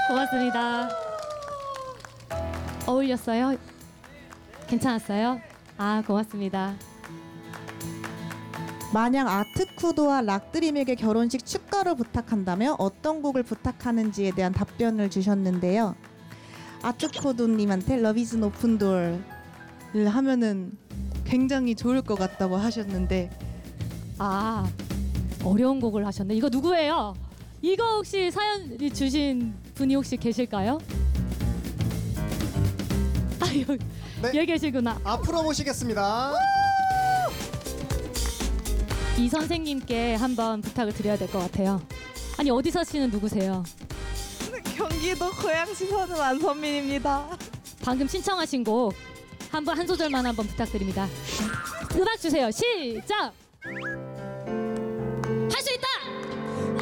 고맙습니다. 어울렸어요? 괜찮았어요? 아, 고맙습니다. 만약 아트쿠도와 락드림에게 결혼식 축가를 부탁한다면 어떤 곡을 부탁하는지에 대한 답변을 주셨는데요. 아트쿠도님한테 Love is an open door를 하면은 굉장히 좋을 것 같다고 하셨는데, 아, 어려운 곡을 하셨네. 이거 누구예요? 이거 혹시 사연 주신 분이 혹시 계실까요? 아, 여기, 네. 여기 계시구나. 앞으로 모시겠습니다. 이 선생님께 한번 부탁을 드려야 될 것 같아요. 아니, 어디 사시는 누구세요? 경기도 고양시 사는 안선민입니다. 방금 신청하신 곡 한 소절만 한번 부탁드립니다. 음악 주세요. 시작!